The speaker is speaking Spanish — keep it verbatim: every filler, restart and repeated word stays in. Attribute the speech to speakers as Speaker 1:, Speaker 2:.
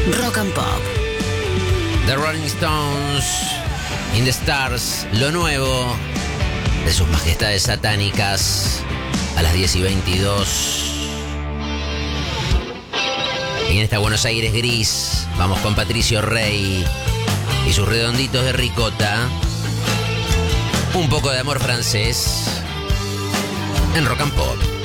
Speaker 1: Rock and Pop.
Speaker 2: The Rolling Stones, In the Stars, lo nuevo de sus majestades satánicas a las diez y veintidós. Y en esta Buenos Aires gris vamos con Patricio Rey y sus redonditos de ricota. Un poco de amor francés en Rock and Pop.